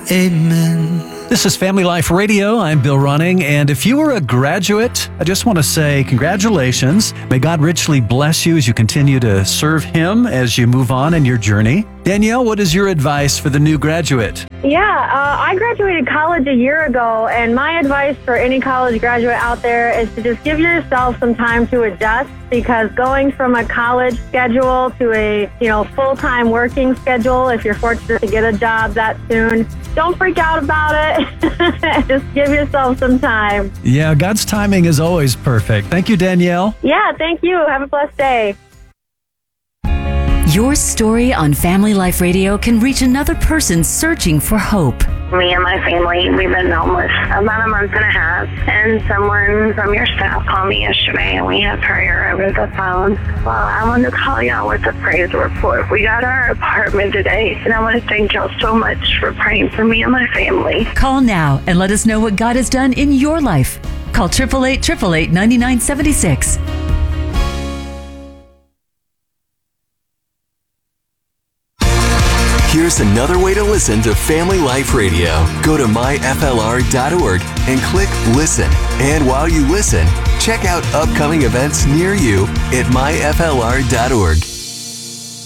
Amen. This is Family Life Radio. I'm Bill Running, and if you were a graduate, I just want to say congratulations. May God richly bless you as you continue to serve Him as you move on in your journey. Danielle, what is your advice for the new graduate? I graduated college a year ago, and my advice for any college graduate out there is to just give yourself some time to adjust, because going from a college schedule to a full-time working schedule, if you're fortunate to get a job that soon, don't freak out about it. Just give yourself some time. Yeah, God's timing is always perfect. Thank you, Danielle. Yeah, thank you. Have a blessed day. Your story on Family Life Radio can reach another person searching for hope. Me and my family, we've been homeless about a month and a half, and someone from your staff called me yesterday, and we had prayer over the phone. Well, I wanted to call y'all with a praise report. We got our apartment today, and I want to thank y'all so much for praying for me and my family. Call now and let us know what God has done in your life. Call 888-888-9976. Here's another way to listen to Family Life Radio. Go to myflr.org and click Listen. And while you listen, check out upcoming events near you at myflr.org.